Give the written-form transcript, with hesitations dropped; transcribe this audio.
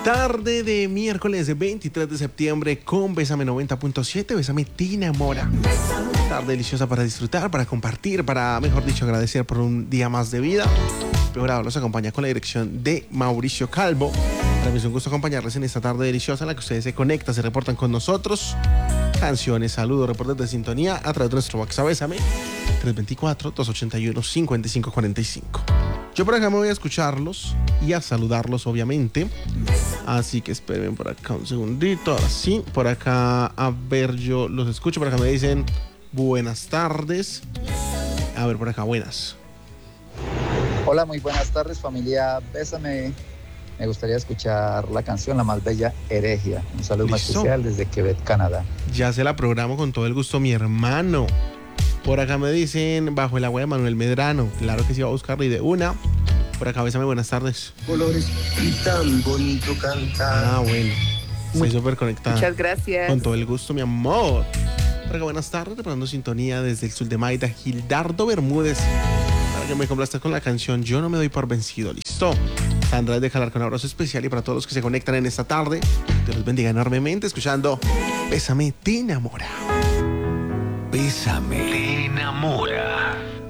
Tarde de miércoles 23 de septiembre con Bésame 90.7, Bésame te enamora. Tarde deliciosa para disfrutar, para compartir, para, mejor dicho, agradecer por un día más de vida. Peorado los acompaña con la dirección de Mauricio Calvo. Para mí es un gusto acompañarles en esta tarde deliciosa en la que ustedes se conectan, se reportan con nosotros. Canciones, saludos, reportes de sintonía a través de nuestro WhatsApp Bésame 324-281-5545. Yo por acá me voy a escucharlos y a saludarlos, obviamente. Así que esperen por acá un segundito. Ahora sí, por acá, a ver, yo los escucho. Por acá me dicen buenas tardes. A ver, por acá, buenas. Hola, muy buenas tardes, familia Bésame. Me gustaría escuchar la canción La Más Bella Heregia. Un saludo más especial desde Quebec, Canadá. Ya se la programo con todo el gusto, mi hermano. Por acá me dicen Bajo el agua de Manuel Medrano. Claro que sí, va a buscarla y de una. Por acá, Bésame, buenas tardes. Colores y tan bonito cantar. Ah, bueno. Estoy súper conectada. Muchas gracias. Con todo el gusto, mi amor. Por acá, buenas tardes. Reparando sintonía desde el sur de Maida, Gildardo Bermúdez. Para que me complazcas con la canción Yo no me doy por vencido. Listo. Sandra de Jalar con un abrazo especial y para todos los que se conectan en esta tarde. Dios los bendiga enormemente escuchando Bésame te enamora. Bésame te enamora.